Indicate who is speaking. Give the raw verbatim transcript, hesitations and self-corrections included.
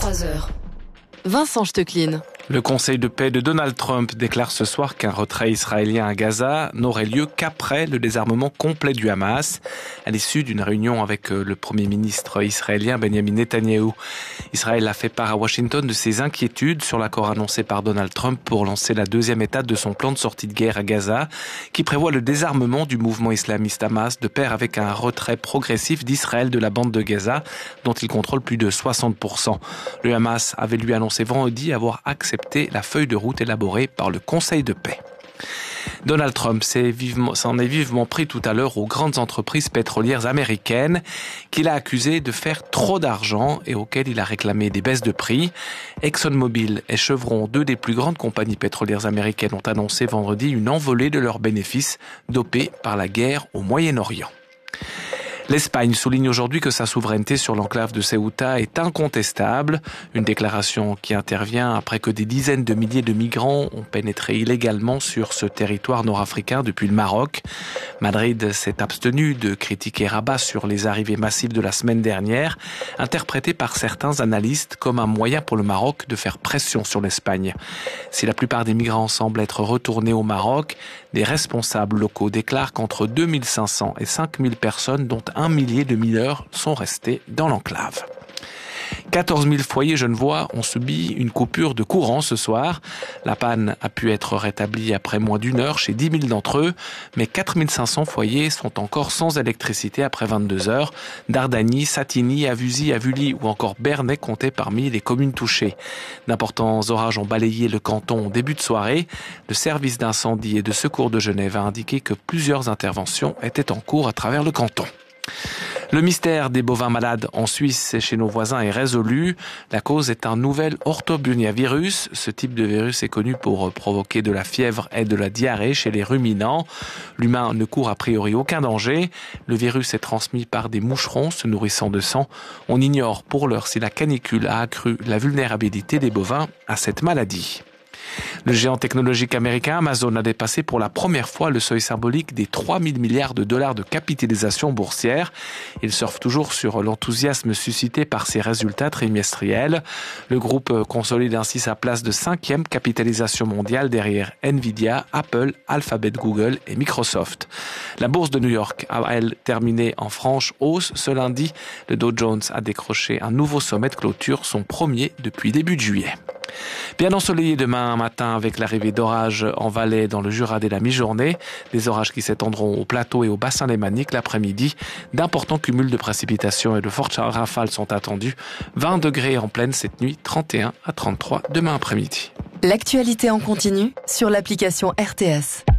Speaker 1: vingt-trois heures.
Speaker 2: Vincent Stecklin.
Speaker 3: Le Conseil de paix de Donald Trump déclare ce soir qu'un retrait israélien à Gaza n'aurait lieu qu'après le désarmement complet du Hamas, à l'issue d'une réunion avec le Premier ministre israélien Benjamin Netanyahou. Israël a fait part à Washington de ses inquiétudes sur l'accord annoncé par Donald Trump pour lancer la deuxième étape de son plan de sortie de guerre à Gaza, qui prévoit le désarmement du mouvement islamiste Hamas de pair avec un retrait progressif d'Israël de la bande de Gaza, dont il contrôle plus de soixante pour cent. Le Hamas avait lui annoncé vendredi avoir accepté la feuille de route élaborée par le Conseil de paix. Donald Trump s'en est, vivement, s'en est vivement pris tout à l'heure aux grandes entreprises pétrolières américaines qu'il a accusées de faire trop d'argent et auxquelles il a réclamé des baisses de prix. ExxonMobil et Chevron, deux des plus grandes compagnies pétrolières américaines, ont annoncé vendredi une envolée de leurs bénéfices dopés par la guerre au Moyen-Orient. L'Espagne souligne aujourd'hui que sa souveraineté sur l'enclave de Ceuta est incontestable. Une déclaration qui intervient après que des dizaines de milliers de migrants ont pénétré illégalement sur ce territoire nord-africain depuis le Maroc. Madrid s'est abstenu de critiquer Rabat sur les arrivées massives de la semaine dernière, interprétées par certains analystes comme un moyen pour le Maroc de faire pression sur l'Espagne. Si la plupart des migrants semblent être retournés au Maroc, des responsables locaux déclarent qu'entre deux mille cinq cents et cinq mille personnes, dont un millier de mineurs, sont restés dans l'enclave. quatorze mille foyers genevois ont subi une coupure de courant ce soir. La panne a pu être rétablie après moins d'une heure chez dix mille d'entre eux, mais quatre mille cinq cents foyers sont encore sans électricité après vingt-deux heures. Dardagny, Satigny, Avusy, Avully ou encore Bernay comptaient parmi les communes touchées. D'importants orages ont balayé le canton au début de soirée. Le service d'incendie et de secours de Genève a indiqué que plusieurs interventions étaient en cours à travers le canton. Le mystère des bovins malades en Suisse et chez nos voisins est résolu. La cause est un nouvel orthobuniavirus. Ce type de virus est connu pour provoquer de la fièvre et de la diarrhée chez les ruminants. L'humain ne court a priori aucun danger. Le virus est transmis par des moucherons se nourrissant de sang. On ignore pour l'heure si la canicule a accru la vulnérabilité des bovins à cette maladie. Le géant technologique américain Amazon a dépassé pour la première fois le seuil symbolique des trois mille milliards de dollars de capitalisation boursière. Il surfe toujours sur l'enthousiasme suscité par ses résultats trimestriels. Le groupe consolide ainsi sa place de cinquième capitalisation mondiale derrière Nvidia, Apple, Alphabet, Google et Microsoft. La bourse de New York a, elle, terminé en franche hausse ce lundi. Le Dow Jones a décroché un nouveau sommet de clôture, son premier depuis début de juillet. Bien ensoleillé demain matin avec l'arrivée d'orages en Valais dans le Jura dès la mi-journée. Des orages qui s'étendront au plateau et au bassin lémanique l'après-midi. D'importants cumuls de précipitations et de fortes rafales sont attendus. vingt degrés en pleine cette nuit, trente et un à trente-trois demain après-midi.
Speaker 2: L'actualité en continu sur l'application R T S.